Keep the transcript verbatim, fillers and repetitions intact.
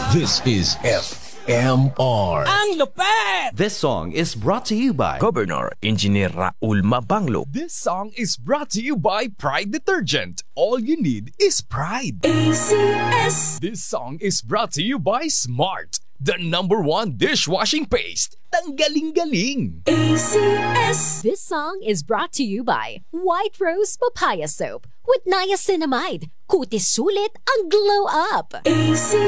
This is F M R. Ang lupet! This song is brought to you by Governor Engineer Raul Mabanglo. This song is brought to you by Pride Detergent. All you need is pride. A C S. This song is brought to you by Smart, the number one dishwashing paste. Tanggaling-galing. A C S. This song is brought to you by White Rose Papaya Soap with niacinamide. Kutis sulit ang glow up. A C